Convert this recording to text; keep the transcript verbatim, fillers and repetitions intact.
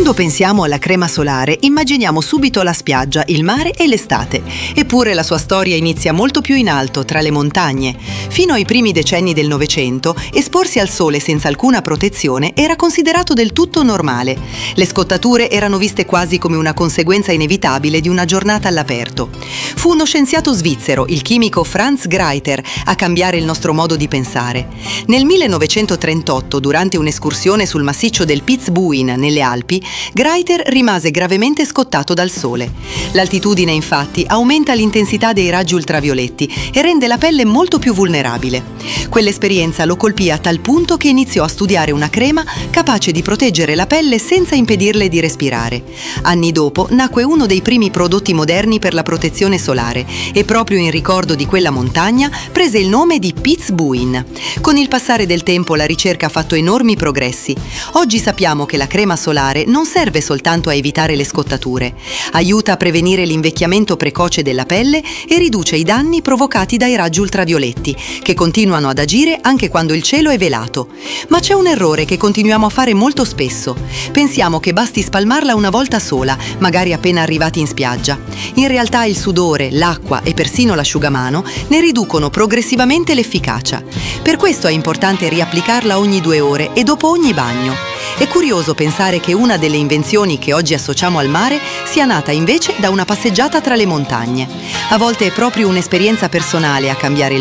Quando pensiamo alla crema solare, immaginiamo subito la spiaggia, il mare e l'estate. Eppure la sua storia inizia molto più in alto, tra le montagne. Fino ai primi decenni del Novecento, esporsi al sole senza alcuna protezione era considerato del tutto normale. Le scottature erano viste quasi come una conseguenza inevitabile di una giornata all'aperto. Fu uno scienziato svizzero, il chimico Franz Greiter, a cambiare il nostro modo di pensare. Nel millenovecentotrentotto, durante un'escursione sul massiccio del Piz-Buin, nelle Alpi, Greiter rimase gravemente scottato dal sole. L'altitudine, infatti, aumenta l'intensità dei raggi ultravioletti e rende la pelle molto più vulnerabile. Quell'esperienza lo colpì a tal punto che iniziò a studiare una crema capace di proteggere la pelle senza impedirle di respirare. Anni dopo nacque uno dei primi prodotti moderni per la protezione solare e proprio in ricordo di quella montagna prese il nome di Piz-Buin. Con il passare del tempo la ricerca ha fatto enormi progressi. Oggi sappiamo che la crema solare non serve soltanto a evitare le scottature, aiuta a prevenire l'invecchiamento precoce della pelle e riduce i danni provocati dai raggi ultravioletti, che continuano ad agire anche quando il cielo è velato. Ma c'è un errore che continuiamo a fare molto spesso. Pensiamo che basti spalmarla una volta sola, magari appena arrivati in spiaggia. In realtà il sudore, l'acqua e persino l'asciugamano ne riducono progressivamente l'efficacia. Per questo è importante riapplicarla ogni due ore e dopo ogni bagno. È curioso pensare che una delle invenzioni che oggi associamo al mare sia nata invece da una passeggiata tra le montagne. A volte è proprio un'esperienza personale a cambiare il